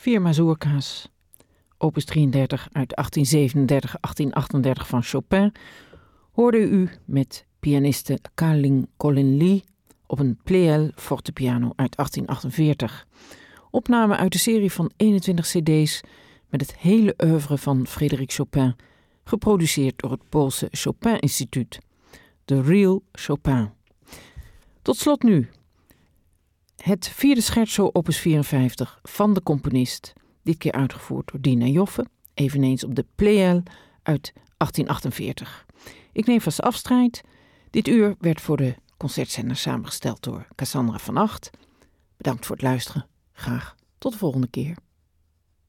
Vier mazurka's, opus 33 uit 1837-1838 van Chopin, hoorde u met pianiste Ka-Ling Colin Lee op een Pleyel fortepiano uit 1848. Opname uit de serie van 21 cd's met het hele oeuvre van Frédéric Chopin, geproduceerd door het Poolse Chopin Instituut. The Real Chopin. Tot slot nu het vierde scherzo opus 54 van de componist, dit keer uitgevoerd door Dina Joffe, eveneens op de Pleyel uit 1848. Ik neem vast afscheid. Dit uur werd voor de concertzender samengesteld door Cassandra van Acht. Bedankt voor het luisteren. Graag tot de volgende keer.